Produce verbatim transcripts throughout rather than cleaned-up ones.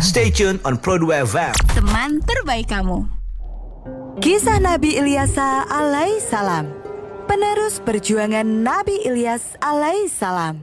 Stay tuned on Pro dua F M. Teman terbaik kamu. Kisah Nabi Ilyasa alaihissalam. Penerus perjuangan Nabi Ilyas alaihissalam.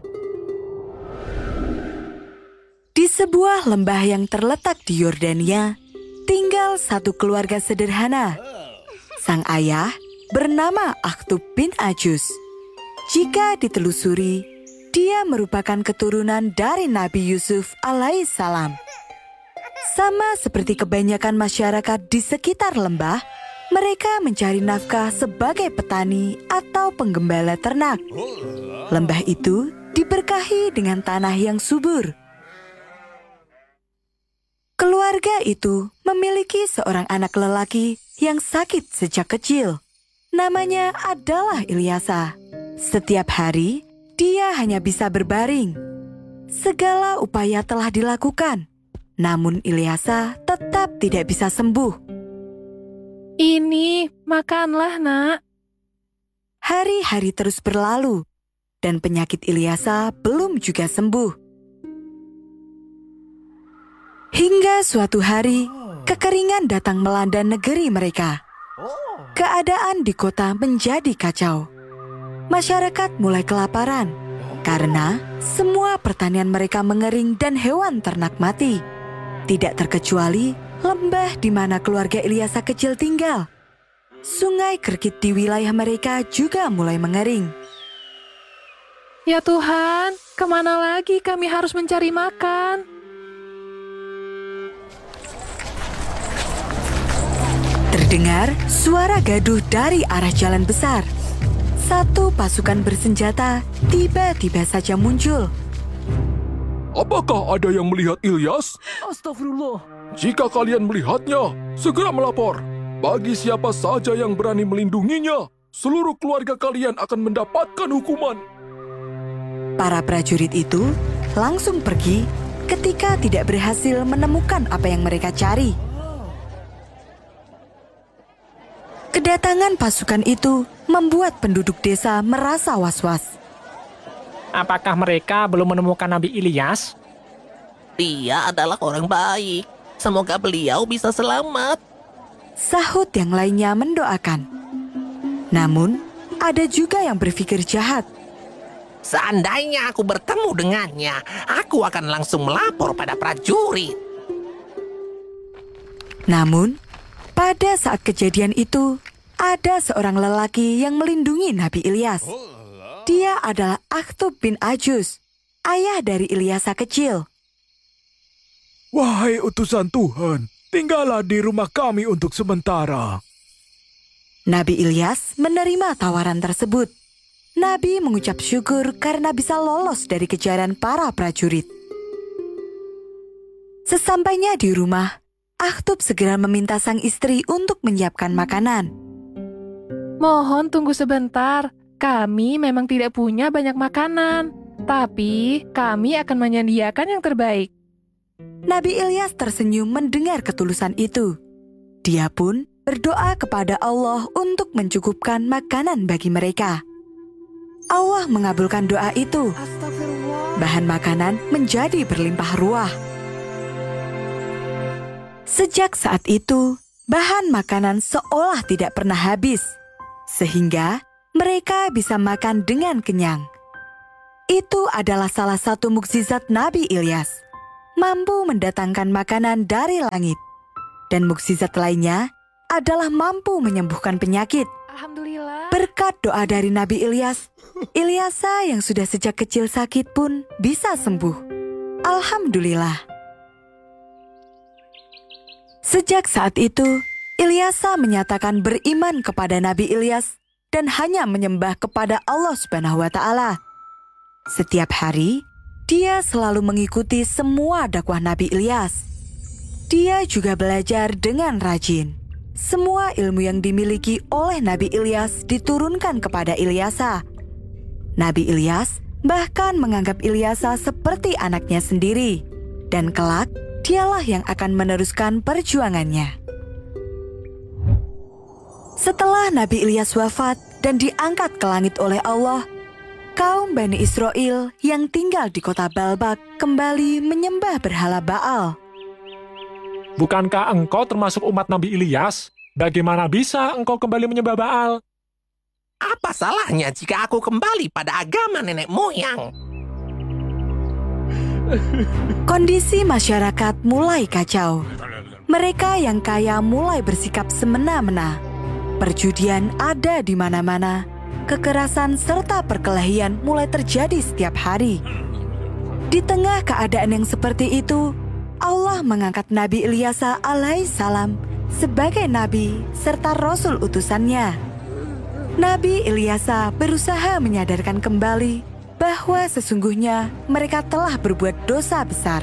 Di sebuah lembah yang terletak di Yordania, tinggal satu keluarga sederhana. Sang ayah bernama Akhtub bin Ajus. Jika ditelusuri, dia merupakan keturunan dari Nabi Yusuf alaihissalam. Sama seperti kebanyakan masyarakat di sekitar lembah, mereka mencari nafkah sebagai petani atau penggembala ternak. Lembah itu diberkahi dengan tanah yang subur. Keluarga itu memiliki seorang anak lelaki yang sakit sejak kecil. Namanya adalah Ilyasa. Setiap hari, dia hanya bisa berbaring. Segala upaya telah dilakukan, namun Ilyasa tetap tidak bisa sembuh. Ini, makanlah, Nak. Hari-hari terus berlalu, dan penyakit Ilyasa belum juga sembuh. Hingga suatu hari, kekeringan datang melanda negeri mereka. Keadaan di kota menjadi kacau. Masyarakat mulai kelaparan karena semua pertanian mereka mengering dan hewan ternak mati. Tidak terkecuali lembah di mana keluarga Ilyasa kecil tinggal. Sungai Kerkit di wilayah mereka juga mulai mengering. Ya Tuhan, kemana lagi kami harus mencari makan? Terdengar suara gaduh dari arah jalan besar. Satu pasukan bersenjata tiba-tiba saja muncul. Apakah ada yang melihat Ilyas? Astagfirullah. Jika kalian melihatnya, segera melapor. Bagi siapa saja yang berani melindunginya, seluruh keluarga kalian akan mendapatkan hukuman. Para prajurit itu langsung pergi ketika tidak berhasil menemukan apa yang mereka cari. Kedatangan pasukan itu membuat penduduk desa merasa was-was. Apakah mereka belum menemukan Nabi Ilyas? Dia adalah orang baik. Semoga beliau bisa selamat. Sahut yang lainnya mendoakan. Namun, ada juga yang berpikir jahat. Seandainya aku bertemu dengannya, aku akan langsung melapor pada prajurit. Namun, pada saat kejadian itu, ada seorang lelaki yang melindungi Nabi Ilyas. Dia adalah Akhtub bin Ajus, ayah dari Ilyasa kecil. Wahai utusan Tuhan, tinggallah di rumah kami untuk sementara. Nabi Ilyas menerima tawaran tersebut. Nabi mengucap syukur karena bisa lolos dari kejaran para prajurit. Sesampainya di rumah, Akhtub segera meminta sang istri untuk menyiapkan makanan. Mohon tunggu sebentar. Kami memang tidak punya banyak makanan, tapi kami akan menyediakan yang terbaik. Nabi Ilyas tersenyum mendengar ketulusan itu. Dia pun berdoa kepada Allah untuk mencukupkan makanan bagi mereka. Allah mengabulkan doa itu. Bahan makanan menjadi berlimpah ruah. Sejak saat itu, bahan makanan seolah tidak pernah habis, sehingga mereka bisa makan dengan kenyang. Itu adalah salah satu mukjizat Nabi Ilyas, mampu mendatangkan makanan dari langit. Dan mukjizat lainnya adalah mampu menyembuhkan penyakit. Alhamdulillah. Berkat doa dari Nabi Ilyas, Ilyasa yang sudah sejak kecil sakit pun bisa sembuh. Alhamdulillah. Sejak saat itu, Ilyasa menyatakan beriman kepada Nabi Ilyas dan hanya menyembah kepada Allah Subhanahu wa Ta'ala. Setiap hari, dia selalu mengikuti semua dakwah Nabi Ilyas. Dia juga belajar dengan rajin. Semua ilmu yang dimiliki oleh Nabi Ilyas diturunkan kepada Ilyasa. Nabi Ilyas bahkan menganggap Ilyasa seperti anaknya sendiri, dan kelak dialah yang akan meneruskan perjuangannya. Setelah Nabi Ilyas wafat dan diangkat ke langit oleh Allah, kaum Bani Israel yang tinggal di kota Balbak kembali menyembah berhala Baal. bukankah engkau termasuk umat Nabi Ilyas? Bagaimana bisa engkau kembali menyembah Baal? Apa salahnya jika aku kembali pada agama nenek moyang? Kondisi masyarakat mulai kacau. Mereka yang kaya mulai bersikap semena-mena. Perjudian ada di mana-mana. Kekerasan serta perkelahian mulai terjadi setiap hari. Di tengah keadaan yang seperti itu, Allah mengangkat Nabi Ilyasa alaihissalam sebagai nabi serta rasul utusannya. Nabi Ilyasa berusaha menyadarkan kembali bahwa sesungguhnya mereka telah berbuat dosa besar.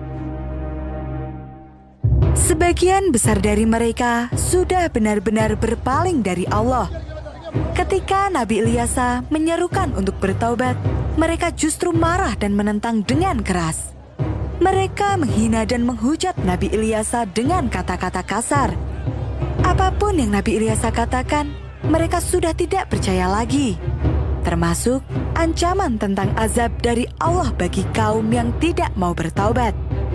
Sebagian besar dari mereka sudah benar-benar berpaling dari Allah. Ketika Nabi Ilyasa menyerukan untuk bertaubat, mereka justru marah dan menentang dengan keras. Mereka menghina dan menghujat Nabi Ilyasa dengan kata-kata kasar. Apapun yang Nabi Ilyasa katakan, mereka sudah tidak percaya lagi. Termasuk ancaman tentang azab dari Allah bagi kaum yang tidak mau bertaubat.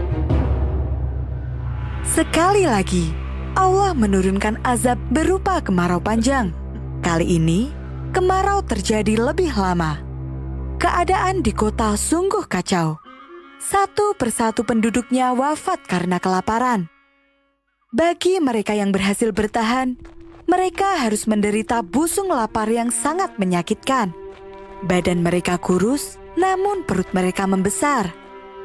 Sekali lagi, Allah menurunkan azab berupa kemarau panjang. Kali ini, kemarau terjadi lebih lama. Keadaan di kota sungguh kacau. Satu persatu penduduknya wafat karena kelaparan. Bagi mereka yang berhasil bertahan, mereka harus menderita busung lapar yang sangat menyakitkan. Badan mereka kurus, namun perut mereka membesar.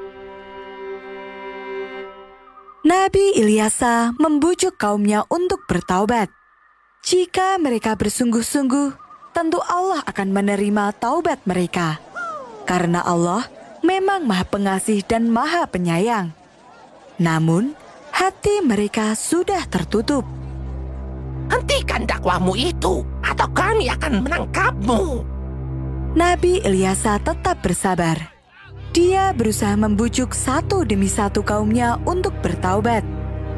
Nabi Ilyasa membujuk kaumnya untuk bertaubat. Jika mereka bersungguh-sungguh, tentu Allah akan menerima taubat mereka. Karena Allah memang Maha Pengasih dan Maha Penyayang. Namun, hati mereka sudah tertutup. Hentikan dakwahmu itu, atau kami akan menangkapmu. Nabi Ilyasa tetap bersabar. Dia berusaha membujuk satu demi satu kaumnya untuk bertaubat.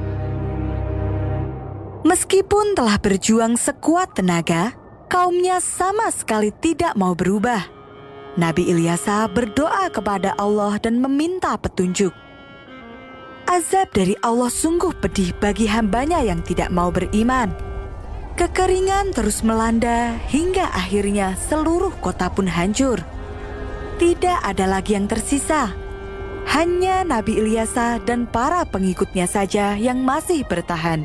Meskipun telah berjuang sekuat tenaga, kaumnya sama sekali tidak mau berubah. Nabi Ilyasa berdoa kepada Allah dan meminta petunjuk. Azab dari Allah sungguh pedih bagi hambanya yang tidak mau beriman. Kekeringan terus melanda hingga akhirnya seluruh kota pun hancur. Tidak ada lagi yang tersisa. Hanya Nabi Ilyasa dan para pengikutnya saja yang masih bertahan.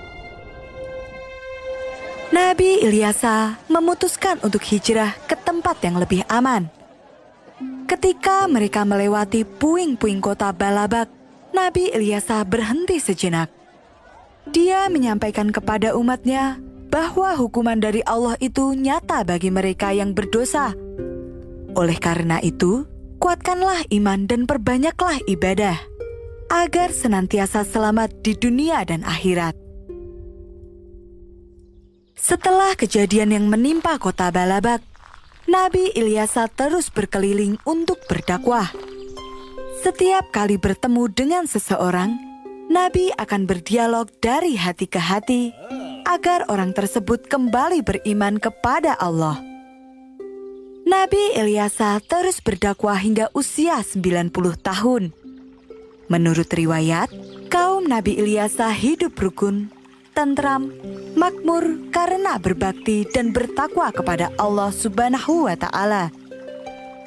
Nabi Ilyasa memutuskan untuk hijrah ke tempat yang lebih aman. Ketika mereka melewati puing-puing kota Balabak, Nabi Ilyasa berhenti sejenak. Dia menyampaikan kepada umatnya bahwa hukuman dari Allah itu nyata bagi mereka yang berdosa. Oleh karena itu, kuatkanlah iman dan perbanyaklah ibadah, agar senantiasa selamat di dunia dan akhirat. Setelah kejadian yang menimpa kota Balabak, Nabi Ilyasa terus berkeliling untuk berdakwah. Setiap kali bertemu dengan seseorang, Nabi akan berdialog dari hati ke hati, agar orang tersebut kembali beriman kepada Allah. Nabi Ilyasa terus berdakwah hingga usia sembilan puluh tahun. Menurut riwayat, kaum Nabi Ilyasa hidup rukun, tentram, makmur karena berbakti dan bertakwa kepada Allah Subhanahu wa Ta'ala.